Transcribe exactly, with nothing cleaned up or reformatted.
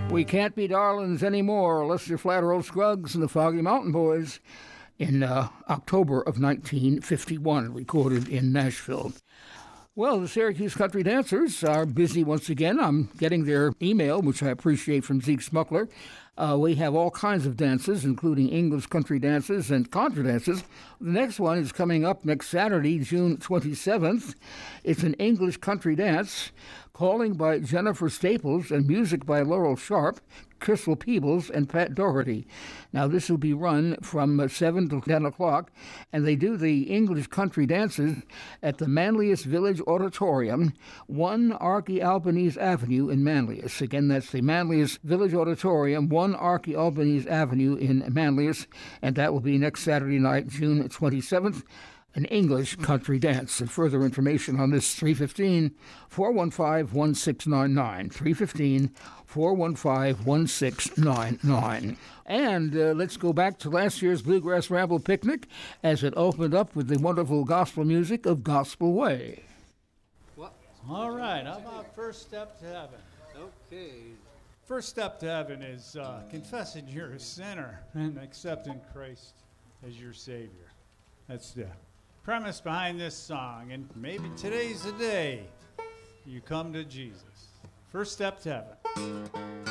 We Can't Be Darlings Anymore, Lester Flatterall Scruggs and the Foggy Mountain Boys in uh, October of nineteen fifty-one, recorded in Nashville. Well, the Syracuse Country Dancers are busy once again. I'm getting their email, which I appreciate, from Zeke Smuckler. Uh, we have all kinds of dances, including English country dances and contra dances. The next one is coming up next Saturday, June twenty-seventh. It's an English country dance, calling by Jennifer Staples and music by Laurel Sharp, Crystal Peebles, and Pat Doherty. Now, this will be run from seven to ten o'clock, and they do the English country dances at the Manlius Village Auditorium, one Archie Albanese Avenue in Manlius. Again, that's the Manlius Village Auditorium, one Archie Albanese Avenue in Manlius, and that will be next Saturday night, June twenty-seventh. An English country dance. And further information on this, three one five, four one five, one six nine nine. three one five, four one five, one six nine nine. And uh, let's go back to last year's Bluegrass Ramble Picnic as it opened up with the wonderful gospel music of Gospel Way. What? All right, how about First Step to Heaven? Okay. First step to heaven is uh, confessing you're a sinner and accepting Christ as your Savior. That's the premise behind this song, and maybe today's the day you come to Jesus. First step to heaven.